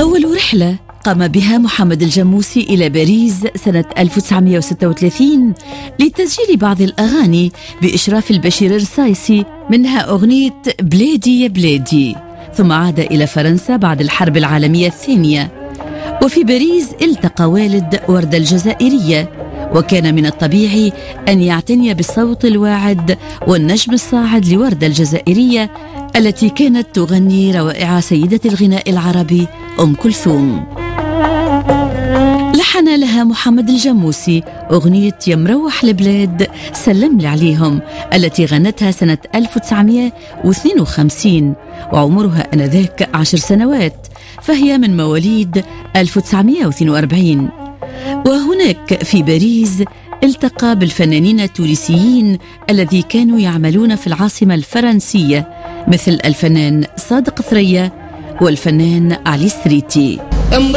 أول رحلة قام بها محمد الجموسي إلى باريس سنة 1936 لتسجيل بعض الأغاني بإشراف البشير الرصايسي، منها أغنية بلادي يا بلادي. ثم عاد إلى فرنسا بعد الحرب العالمية الثانية، وفي باريس التقى والد وردة الجزائرية، وكان من الطبيعي أن يعتني بالصوت الواعد والنجم الصاعد لوردة الجزائرية التي كانت تغني روائع سيدة الغناء العربي أم كلثوم. لحن لها محمد الجموسي أغنية يا مروح البلاد سلم لي عليهم التي غنتها سنة 1952 وعمرها أنذاك 10 سنوات، فهي من مواليد 1942. وهناك في باريس التقى بالفنانين التونسيين الذي كانوا يعملون في العاصمة الفرنسية، مثل الفنان صادق ثريا والفنان علي السريتي.